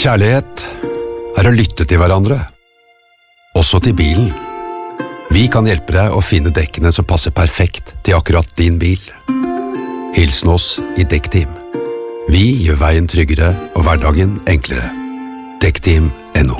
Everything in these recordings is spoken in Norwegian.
Kjærlighet å lytte til hverandre, også til bilen. Vi kan hjelpe deg å finne dekkene som passer perfekt til akkurat din bil. Hilsen oss i Dekkteam. Vi gjør veien tryggere og hverdagen enklere. Dekkteam.no.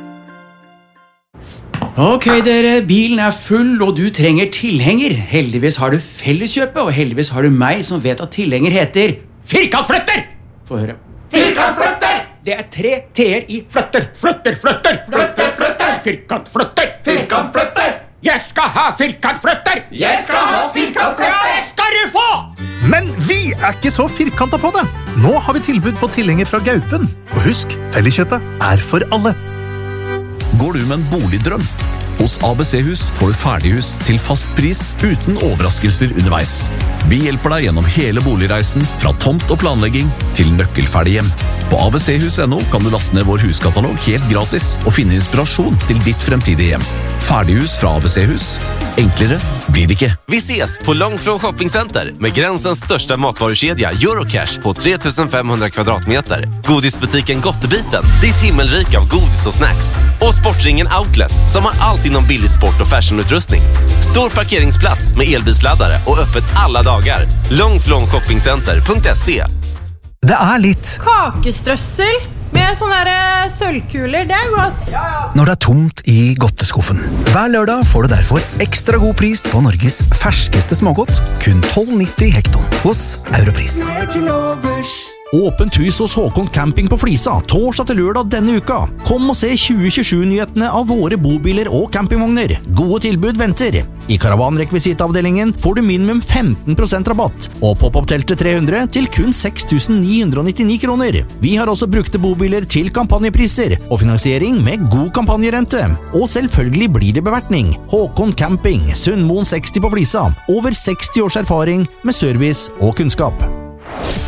Ok dere, bilen full og du trenger tilhenger. Heldigvis har du Felleskjøpet, og heldigvis har du meg som vet at tilhenger heter firkantflytter. Få høre. Firkantflytter! Det 3 T-er i flytter. Flytter, flytter. Flytter, flytter. Firkantflytter. Firkantflytter. Jeg skal ha firkantflytter. Jeg skal ha firkantflytter. Ja, det skal du få! Men vi ikke så firkantet på det. Nå har vi tilbud på tilhenger fra Gaupen. Og husk, Felleskjøpet for alle. Går du med en boligdrøm? Hos ABC-hus får du ferdighus til fast pris uten overraskelser underveis. Vi hjelper deg gjennom hele boligreisen, fra tomt og planlegging til nøkkelferdig hjem. På abchus.no kan du laste ned vår huskatalog helt gratis og finne inspirasjon til ditt fremtidige hjem. Ferdighus fra ABC-hus. Enklere blir det ikke. Vi ses på Långflon Shoppingcenter med gränsens största matvarukedja Eurocash på 3500 kvadratmeter. Godisbutiken Gottebiten, ditt himmelrik av godis och snacks. Och Sportringen Outlet som har allt inom billig sport och fashionutrustning. Stor parkeringsplats med elbilsladdare och öppet alla dagar. Långflonshoppingcenter.se. Det litt Kakestrøssel med sånne sølvkuler, det godt. når det tomt i godteskuffen. Hver lørdag får du derfor ekstra god pris på Norges ferskeste smågodt, kun 12,90 hekton hos Europris. Åpent hus hos Håkon Camping på Flisa, torsdag til lørdag denne uka. Kom og se 2027-nyhetene av våre bobiler og campingvogner. Gode tilbud venter. I karavanrekvisitavdelingen får du minimum 15% rabatt, og pop-up-teltet 300 til kun 6.999 kroner. Vi har også brukte bobiler til kampanjepriser, og finansiering med god kampanjerente. Og selvfølgelig blir det bevertning. Håkon Camping, Sundmoen 60 på Flisa. Over 60 års erfaring med service og kunnskap.